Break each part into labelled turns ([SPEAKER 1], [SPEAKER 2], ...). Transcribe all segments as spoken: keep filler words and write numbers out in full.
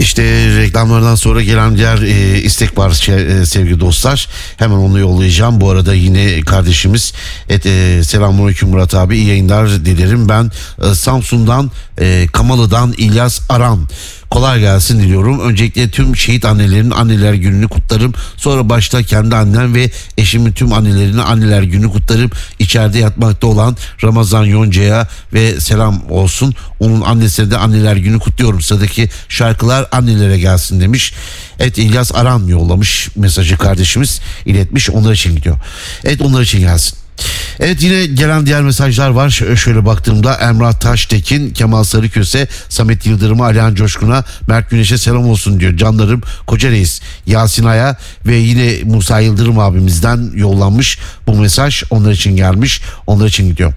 [SPEAKER 1] işte reklamlardan sonra gelen diğer e, istek var şey, e, sevgili dostlar. Hemen onu yollayacağım. Bu arada yine kardeşimiz et, e, selamünaleyküm Murat abi, iyi yayınlar dilerim. Ben e, Samsun'dan e, Kamalı'dan İlyas Aran. Kolay gelsin diliyorum. Öncelikle tüm şehit annelerin anneler gününü kutlarım. Sonra başta kendi annem ve eşimin tüm annelerine anneler günü kutlarım. İçeride yatmakta olan Ramazan Yonca'ya ve selam olsun. Onun annesine de anneler günü kutluyorum. Sıradaki şarkılar annelere gelsin demiş. Evet, İlyas Aran yollamış mesajı, kardeşimiz iletmiş. Onlar için gidiyor. Evet, onlar için gelsin. Evet, yine gelen diğer mesajlar var. Ş- şöyle baktığımda Emrah Taştekin, Kemal Sarıköse, Samet Yıldırım'a, Alihan Coşkun'a, Mert Güneş'e selam olsun diyor. Canlarım, Koca Reis, Yasin Ay'a ve yine Musa Yıldırım abimizden yollanmış bu mesaj. Onlar için gelmiş. Onlar için gidiyor.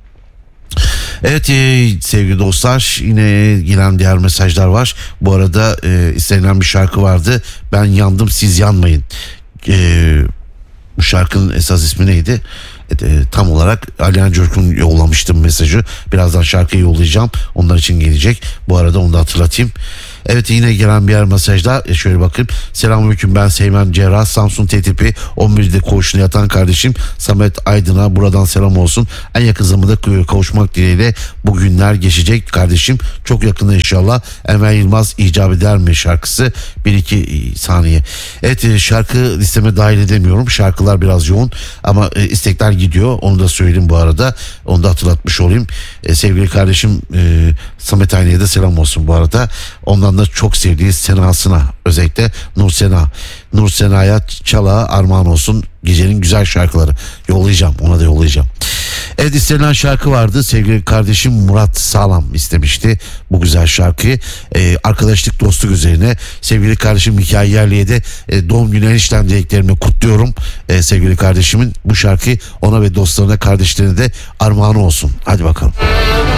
[SPEAKER 1] Evet e, sevgili dostlar, yine gelen diğer mesajlar var. Bu arada e, istenilen bir şarkı vardı. Ben yandım siz yanmayın. E, bu şarkının esas ismi neydi? E, tam olarak Alihan Coşkun yollamıştım mesajı. Birazdan şarkıyı yollayacağım. Onlar için gelecek. Bu arada onu da hatırlatayım. Evet, yine gelen bir yer mesajda. E şöyle bakayım. Selamünaleyküm, ben Seymen Cerrah, Samsun T T P on birde koğuşuna yatan kardeşim Samet Aydın'a buradan selam olsun. En yakın zamanda kavuşmak dileğiyle bu günler geçecek kardeşim. Çok yakında inşallah. Emel Yılmaz icap eder mi şarkısı. Bir iki saniye. Evet, şarkı listeme dahil edemiyorum. Şarkılar biraz yoğun ama istekler gidiyor. Onu da söyleyeyim bu arada. Onu da hatırlatmış olayım. E, sevgili kardeşim e, Samet Aynı'ya da selam olsun bu arada. Ondan da çok sevdiği Sena'sına, özellikle Nur Sena. Nur Sena'ya çala armağan olsun. Gecenin güzel şarkıları. Yollayacağım. Ona da yollayacağım. Evet, istenilen şarkı vardı. Sevgili kardeşim Murat Sağlam istemişti bu güzel şarkıyı. Ee, arkadaşlık, dostluk üzerine. Sevgili kardeşim Hikaye Yerli'ye de e, doğum günü enişten dileklerimi kutluyorum. E, sevgili kardeşimin bu şarkı ona ve dostlarına, kardeşlerine de armağanı olsun. Hadi bakalım.